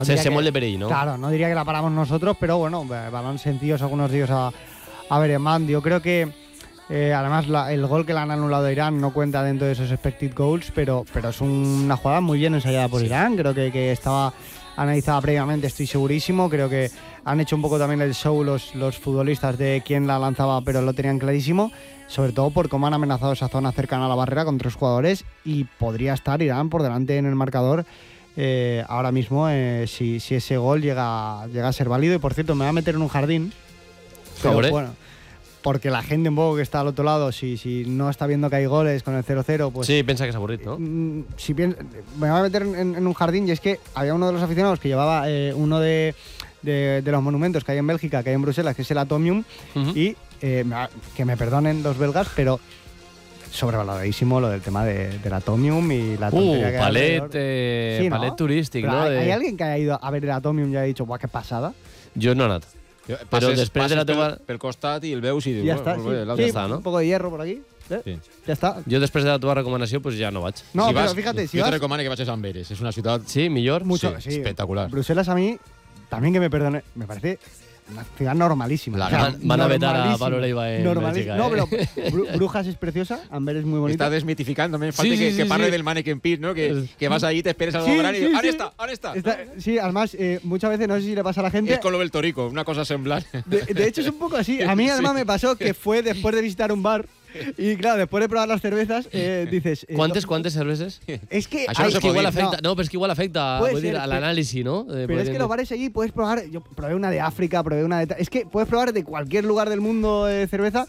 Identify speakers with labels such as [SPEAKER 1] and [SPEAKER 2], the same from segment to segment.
[SPEAKER 1] Se molde per ell, no?
[SPEAKER 2] Claro, no diría que la paramos nosotros, pero bueno, balón sencillos algunos días a Beremán. Yo creo que además el gol que le han anulado a Irán no cuenta dentro de esos expected goals, pero es una jugada muy bien ensayada por Irán. Creo que estaba analizada previamente, estoy segurísimo. Creo que han hecho un poco también el show los futbolistas de quién la lanzaba, pero lo tenían clarísimo, sobre todo por cómo han amenazado esa zona cercana a la barrera con 3 jugadores, y podría estar Irán por delante en el marcador ahora mismo si ese gol llega a ser válido. Y por cierto, me voy a meter en un jardín, pero bueno, porque la gente un poco que está al otro lado, si no está viendo que hay goles con el 0-0, pues...
[SPEAKER 1] Sí, piensa que es aburrido, ¿no?
[SPEAKER 2] Me voy a meter en un jardín, y es que había uno de los aficionados que llevaba uno de los monumentos que hay en Bélgica, que hay en Bruselas, que es el Atomium, y que me perdonen los belgas, pero sobrevaloradísimo lo del tema del Atomium y la tontería que
[SPEAKER 1] palet,
[SPEAKER 2] sí, ¿no?
[SPEAKER 1] palet turístic,
[SPEAKER 2] Però
[SPEAKER 1] no?
[SPEAKER 2] ¿Hay alguien que haya ido a ver el Atomium y haya dicho, guau, qué pasada?
[SPEAKER 1] Jo no he anat. Però després de la teva...
[SPEAKER 3] pel costat i el veus i dius...
[SPEAKER 2] Ya está,
[SPEAKER 1] ja està, no?
[SPEAKER 2] Un poco de hierro por aquí.
[SPEAKER 3] Sí.
[SPEAKER 2] Ya está.
[SPEAKER 1] Jo després de la teva recomanació pues ja no vaig.
[SPEAKER 2] No,
[SPEAKER 3] si
[SPEAKER 2] pero
[SPEAKER 3] vas,
[SPEAKER 2] fíjate, si
[SPEAKER 3] yo
[SPEAKER 2] vas...
[SPEAKER 3] te recomano que vayas a Amberes. Es una ciudad...
[SPEAKER 1] Sí, millor?
[SPEAKER 2] Mucho,
[SPEAKER 3] sí, espectacular.
[SPEAKER 2] Bruselas a mí, también que me perdone, me parece una ciudad normalísima.
[SPEAKER 1] Van a vetar a Pablo Leiva en Bélgica.
[SPEAKER 2] No, pero Brujas es preciosa, Amberes es muy bonita.
[SPEAKER 3] Está desmitificando, me falta que parle del Mannequin Pit, ¿no? Que vas ahí, te esperes algo grande y dices, ¿ahora está?
[SPEAKER 2] Sí, además, muchas veces, no sé si le pasa a la gente...
[SPEAKER 3] Es con lo del Torico, una cosa semblant.
[SPEAKER 2] De hecho, es un poco así. A mí además me pasó que fue después de visitar un bar. Y claro, después de probar las cervezas, dices...
[SPEAKER 1] ¿Cuántas cervezas?
[SPEAKER 2] Es que...
[SPEAKER 3] Això no se
[SPEAKER 1] igual
[SPEAKER 3] pot dir.
[SPEAKER 1] afecta, no, pero es que igual afecta al análisis, ¿no?
[SPEAKER 2] Pero es que los bares allí puedes probar... Yo probé una de África, probé una de... Es que puedes probar de cualquier lugar del mundo cerveza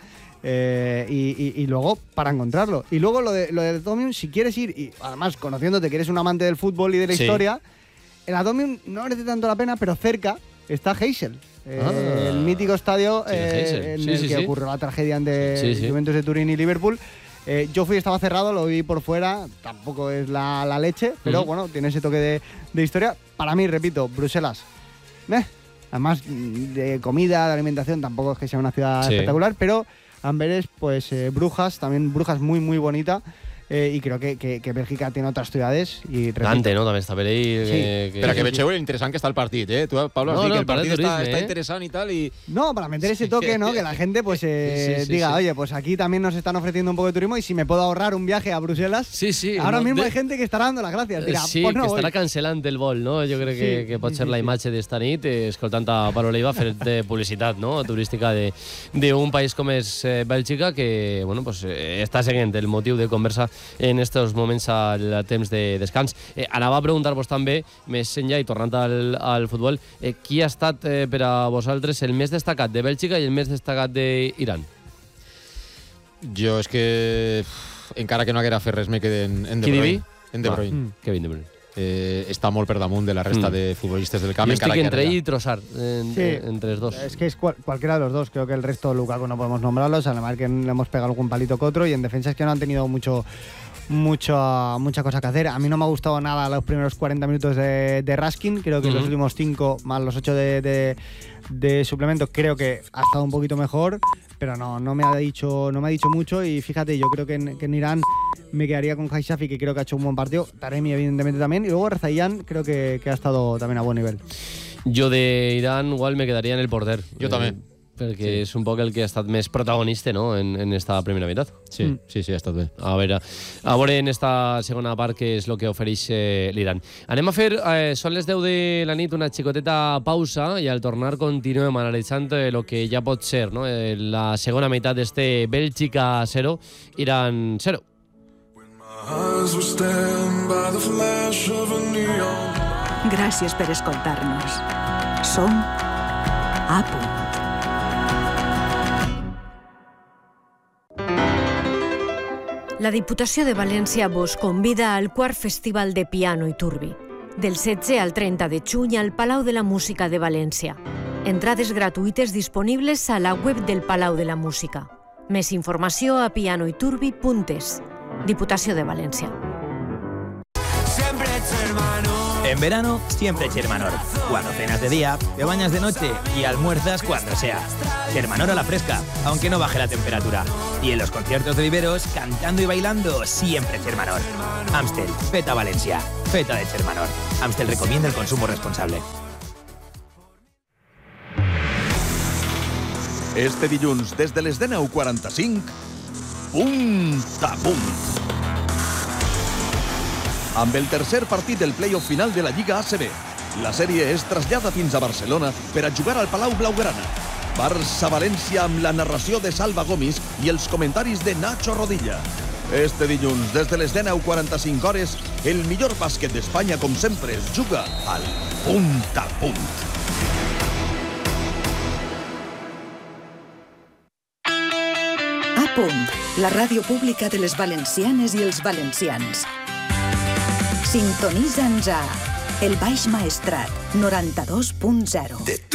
[SPEAKER 2] y luego para encontrarlo. Y luego lo del Atomium, si quieres ir, y además conociéndote que eres un amante del fútbol y de la historia, el Atomium no merece tanto la pena, pero cerca está Heysel. El mítico estadio en el que ocurrió la tragedia entre Juventus de Turín y Liverpool. Yo fui, estaba cerrado, lo vi por fuera, tampoco es la leche, pero bueno, tiene ese toque de historia. Para mí, repito, Bruselas, además de comida, de alimentación, tampoco es que sea una ciudad espectacular, pero Amberes, pues Brujas, también Brujas muy muy bonita. Y creo que Bélgica tiene otras ciudades.
[SPEAKER 1] Dante, ¿no? També està per ahí.
[SPEAKER 3] Pero que vegeu interessant que está el partido, ¿eh? Tú, Pablo, has dicho que el partido está interesante y tal.
[SPEAKER 2] No, para meter ese toque, ¿no? Que la gente pues diga, oye, pues aquí también nos están ofreciendo un poco de turismo y si me puedo ahorrar un viaje a Bruselas. Ahora mismo hay gente que estarà dando las gracias. Dirà,
[SPEAKER 1] sí,
[SPEAKER 2] pues no,
[SPEAKER 1] que estarà cancel·lant el vol, no? Jo crec que pot ser la imatge d'esta nit, escoltant a Pablo Leiva fer de publicitat, no? Turística d'un país com és Bèlgica, que, bueno, pues està seguint el motiu de conversa en estos moments al temps de descans. Anava a preguntar-vos també, més enllà i tornant al futbol, qui ha estat per a vosaltres el més destacat de Bèlgica i el més destacat d'Iran?
[SPEAKER 3] Jo és que encara que no haguera fet res me quedé en De Bruyne. En De Bruyne.
[SPEAKER 1] Kevin De Bruyne.
[SPEAKER 3] Està molt per damunt de la resta de futbolistes del camp.
[SPEAKER 1] Yo estoy entre ell y Trossard, entre los dos.
[SPEAKER 2] Es que es cualquiera de los dos. Creo que el resto, Lukaku, no podemos nombrarlos. Además que le hemos pegado algún palito que otro. Y en defensa es que no han tenido mucha cosa que hacer. A mí no me ha gustado nada los primeros 40 minutos de Raskin. Creo que los últimos 5 más los 8 de suplemento creo que ha estado un poquito mejor, pero no me ha dicho mucho. Y fíjate, yo creo que en Irán me quedaría con Haisafi, que creo que ha hecho un buen partido. Taremi evidentemente también, y luego Rezaian creo que ha estado también a buen nivel.
[SPEAKER 1] Yo de Irán igual me quedaría en el porter.
[SPEAKER 3] Yo también.
[SPEAKER 1] Perquè és un poc el que ha estat més protagonista, no?, en esta primera meitat.
[SPEAKER 3] Sí, ha estat bé.
[SPEAKER 1] A veure en esta segona part què és el que ofereix l'Iran. Anem a fer, són les 10 de la nit, una xicoteta pausa i al tornar continuem analitzant el que ja pot ser, no?, la segona meitat d'este Bèlgica 0, Iran 0.
[SPEAKER 4] Gràcies per escoltar-nos. Som a punt. La Diputació de València vos convida al quart Festival de Piano i Turbi, del 16 al 30 de juny al Palau de la Música de València. Entrades gratuïtes disponibles a la web del Palau de la Música. Més informació a pianoiturbi.es. Diputació de València.
[SPEAKER 5] En verano, siempre Chermanor. Cuando cenas de día, te bañas de noche y almuerzas cuando sea. Chermanor a la fresca, aunque no baje la temperatura. Y en los conciertos de viveros, cantando y bailando, siempre Chermanor. Amstel, feta Valencia, feta de Chermanor. Amstel recomienda el consumo responsable.
[SPEAKER 6] Este dilluns, des de les 19:45, Punt a Punt. Amb el tercer partit del play-off final de la Lliga ACB, la sèrie es trasllada fins a Barcelona per a jugar al Palau Blaugrana. Barça-València amb la narració de Salva Gomis i els comentaris de Nacho Rodilla. Este dilluns, des de les 19:45, el millor bàsquet d'Espanya, com sempre, es juga al Punt a Punt.
[SPEAKER 7] A Punt, la ràdio pública de les valencianes i els valencians. Sintonitza'ns a El Baix Maestrat, 92.0.